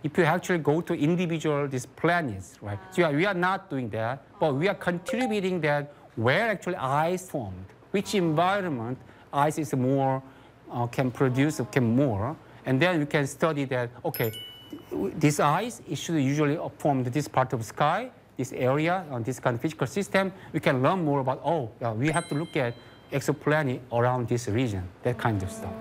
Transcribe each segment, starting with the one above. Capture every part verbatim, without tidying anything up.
if you actually go to individual these planets, right? So we are, we are not doing that, but we are contributing that where actually ice formed, which environment ice is more, uh, can produce can more, and then we can study that, okay, this ice, it should usually form this part of the sky, this area, on this kind of physical system. We can learn more about, oh, uh, we have to look at exoplanet around this region, that kind of stuff.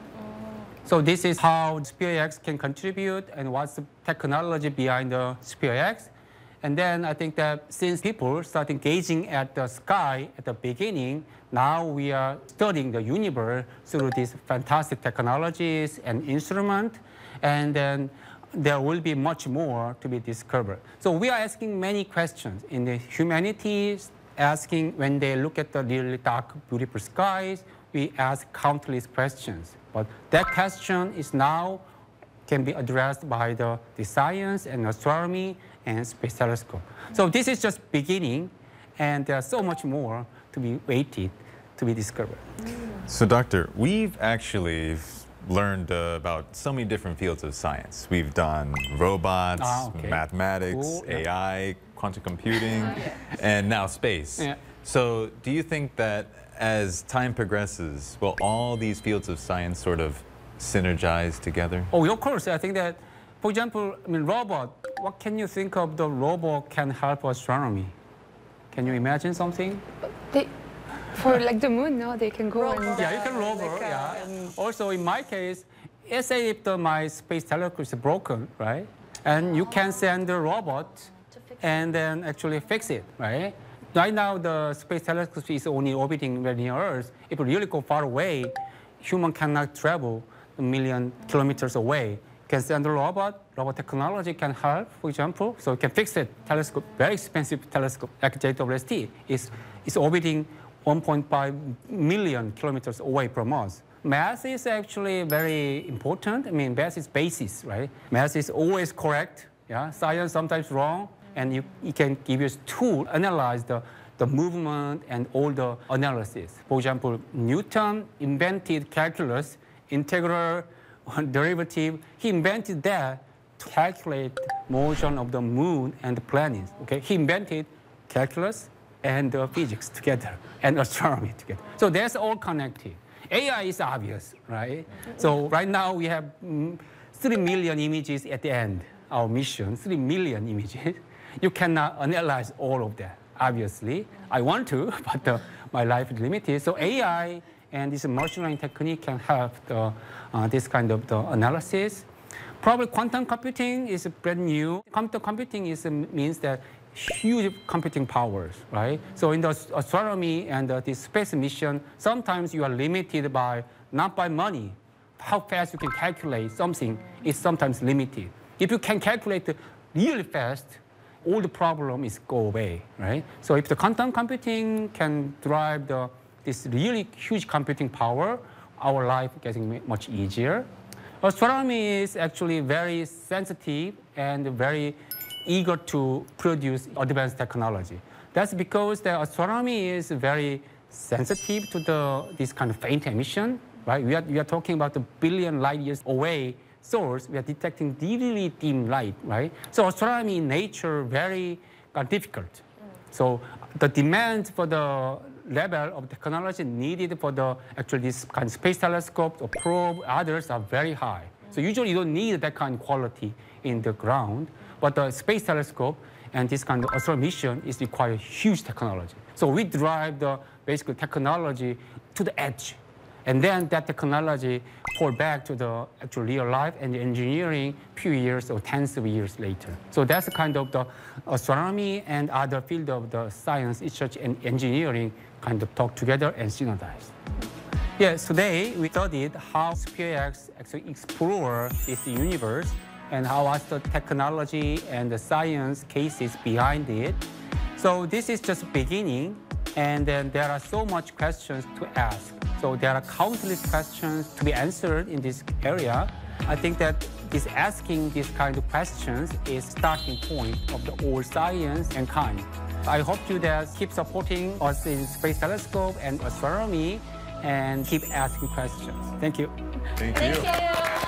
So this is how SPHERE-X can contribute and what's the technology behind the SPHERE-X. And then I think that since people start engaging at the sky at the beginning, now we are studying the universe through these fantastic technologies and instruments. And then there will be much more to be discovered. So we are asking many questions in the humanities, asking when they look at the really dark, beautiful skies, we ask countless questions. But that question is now can be addressed by the, the science and astronomy and space telescope. So this is just beginning, and there's so much more to be waited to be discovered. So, Doctor, we've actually learned uh, about so many different fields of science. We've done robots, ah, okay. mathematics, cool. A I, yeah. quantum computing, and now space. Yeah. So do you think that as time progresses, will all these fields of science sort of synergize together? Oh, of course. I think that, for example, I mean, robot, what can you think of the robot can help astronomy? Can you imagine something? They, for like the moon, no? They can go Rover. and... Yeah, you can rover, like, uh, yeah. And also, in my case, let's say if the, my space telescope is broken, right? And you can send the robot and then actually fix it, right? Right now, the space telescope is only orbiting very near Earth. If you really go far away, human cannot travel a million kilometers away. You can send a robot. Robot technology can help, for example. So you can fix it. Telescope, very expensive telescope, like J W S T, is, is orbiting one point five million kilometers away from us. Math is actually very important. I mean, math is basis, right? Math is always correct. Yeah, science sometimes wrong. And you, you can give you a tool, analyze the, the movement and all the analysis. For example, Newton invented calculus, integral, derivative. He invented that to calculate motion of the moon and the planets. Okay? He invented calculus and uh, physics together, and astronomy together. So that's all connected. A I is obvious, right? So right now we have mm, three million images at the end, our mission, three million images. You cannot analyze all of that, obviously. I want to, but uh, my life is limited. So A I and this machine learning technique can help the, uh, this kind of the analysis. Probably quantum computing is brand new. Quantum computing is, uh, means that huge computing powers, right? So in the astronomy and uh, the space mission, sometimes you are limited by, not by money. How fast you can calculate something is sometimes limited. If you can calculate really fast, all the problem is go away, right? So if the quantum computing can drive the, this really huge computing power, our life getting much easier. Astronomy is actually very sensitive and very eager to produce advanced technology. That's because the astronomy is very sensitive to the, this kind of faint emission, right? We are, we are talking about a billion light years away source, we are detecting really dim light, right? So astronomy in nature very uh, difficult. Mm. So the demand for the level of technology needed for the actually this kind of space telescope or probe, others are very high. Mm. So usually you don't need that kind of quality in the ground, but the space telescope and this kind of astronomy mission is require huge technology. So we drive the basically technology to the edge. And then that technology pour back to the actual real life and the engineering few years or tens of years later. So that's kind of the astronomy and other field of the science, research, and engineering kind of talk together and synergize. Yes, today we studied how SPHERE-X actually explore this universe and how was the technology and the science cases behind it. So this is just beginning, and then there are so much questions to ask. So there are countless questions to be answered in this area. I think that this asking these kind of questions is starting point of the whole science and kind. I hope you that keep supporting us in Space Telescope and astronomy and keep asking questions. Thank you. Thank you. Thank you.